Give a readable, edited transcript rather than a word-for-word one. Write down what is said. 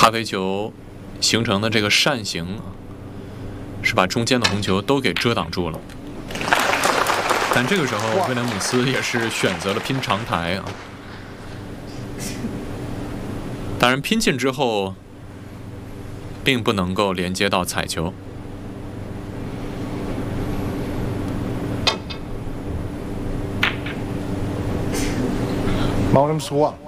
咖啡球形成的这个扇形是把中间的红球都给遮挡住了。但这个时候，威廉姆斯也是选择了拼长台啊。当然，拼进之后，并不能够连接到彩球。 Bottom swap.